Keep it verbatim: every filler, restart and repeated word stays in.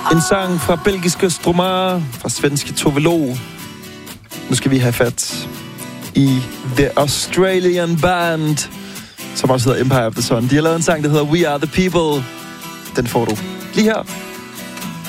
En sang fra belgiske Stromae, fra svenske Tove Lo. Nu skal vi have fat i The Australian Band, som også hedder Empire of the Sun. De har lavet en sang, der hedder We Are the People. Den får du lige her.